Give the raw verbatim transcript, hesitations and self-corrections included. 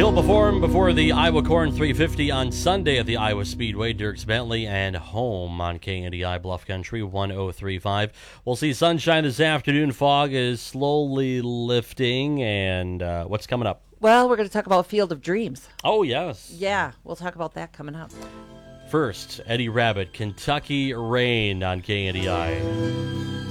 He'll perform before the Iowa Corn three fifty on Sunday at the Iowa Speedway. Dierks Bentley and home on K N D I Bluff Country one oh three point five. We'll see sunshine this afternoon. Fog is slowly lifting. And uh, what's coming up? Well, we're going to talk about Field of Dreams. Oh, yes. Yeah, we'll talk about that coming up. First, Eddie Rabbitt, Kentucky Rain on K N D I.